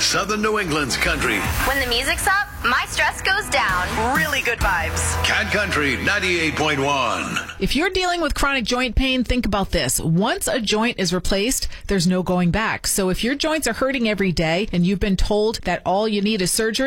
Southern New England's country. When the music's up, my stress goes down. Really good vibes. Cat Country 98.1. If you're dealing with chronic joint pain, think about this. Once a joint is replaced, there's no going back. So if your joints are hurting every day and you've been told that all you need is surgery,